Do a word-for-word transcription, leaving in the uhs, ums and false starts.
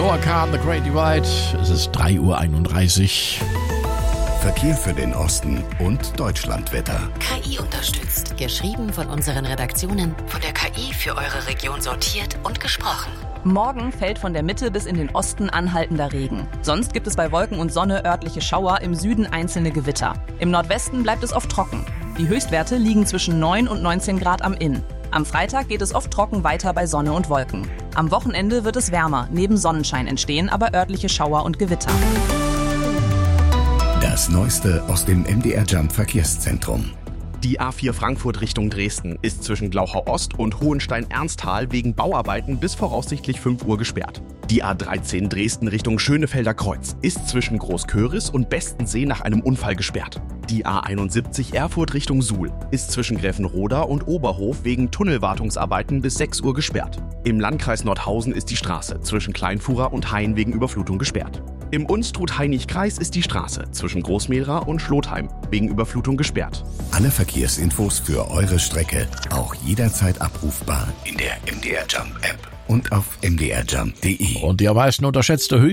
Noah Kahn, The Great Divide. Es ist drei Uhr einunddreißig. Verkehr für den Osten und Deutschlandwetter. K I unterstützt. Geschrieben von unseren Redaktionen, von der K I für eure Region sortiert und gesprochen. Morgen fällt von der Mitte bis in den Osten anhaltender Regen. Sonst gibt es bei Wolken und Sonne örtliche Schauer, im Süden einzelne Gewitter. Im Nordwesten bleibt es oft trocken. Die Höchstwerte liegen zwischen neun und neunzehn Grad am Inn. Am Freitag geht es oft trocken weiter bei Sonne und Wolken. Am Wochenende wird es wärmer. Neben Sonnenschein entstehen aber örtliche Schauer und Gewitter. Das Neueste aus dem M D R Jump Verkehrszentrum. Die A vier Frankfurt Richtung Dresden ist zwischen Glauchau Ost und Hohenstein-Ernsthal wegen Bauarbeiten bis voraussichtlich fünf Uhr gesperrt. Die A dreizehn Dresden Richtung Schönefelder Kreuz ist zwischen Großköris und Bestensee nach einem Unfall gesperrt. Die A einundsiebzig Erfurt Richtung Suhl ist zwischen Gräfenroda und Oberhof wegen Tunnelwartungsarbeiten bis sechs Uhr gesperrt. Im Landkreis Nordhausen ist die Straße zwischen Kleinfuhrer und Hain wegen Überflutung gesperrt. Im Unstrut-Hainich-Kreis ist die Straße zwischen Großmehlra und Schlotheim wegen Überflutung gesperrt. Alle Verkehrsinfos für eure Strecke auch jederzeit abrufbar in der M D R Jump App und auf m d r jump punkt d e. Und die am meisten unterschätzte Höchst